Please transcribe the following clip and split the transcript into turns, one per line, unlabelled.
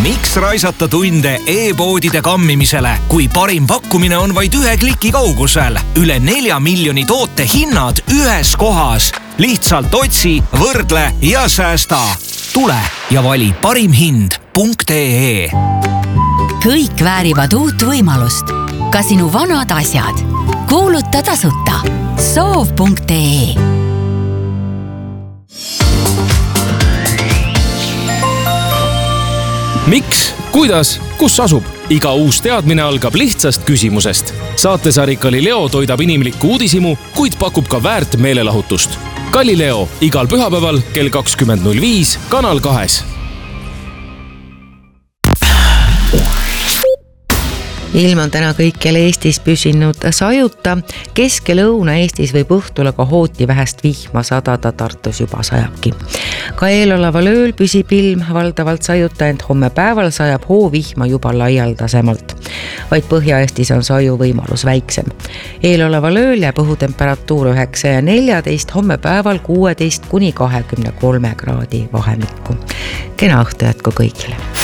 Miks raisata tunde e-poodide kammimisele, kui parim pakkumine on vaid 1 kliki kaugusel? Üle 4 miljoni toote hinnad ühes kohas. Lihtsalt otsi, võrdle ja säästa. Tule ja vali parimhind.ee.
Kõik väärivad uut võimalust. Ka sinu vanad asjad. Kuuluta tasuta. Soov.ee.
Miks? Kuidas? Kus asub? Iga uus teadmine algab lihtsast küsimusest. Saatesari Galileo toidab inimlikku uudisimu, kuid pakub ka väärt meelelahutust. Galileo igal pühapäeval kell 20.05 Kanal 2.
Ilm on täna kõikjal Eestis püsinud sajuta. Kesk- ja Lõuna-Eestis võib õhtul aga hooti vähest vihma sadada, Tartus juba sajabki. Ka eeloleval ööl püsib ilm valdavalt sajuta, ent homme päeval sajab hoovihma juba laialdasemalt. Vaid Põhja-Eestis on saju võimalus väiksem. Eeloleval ööl jääb õhutemperatuur 9 ja 14, homme päeval 16 kuni 23 kraadi vahemikku. Kena õhtu jätku kõigile!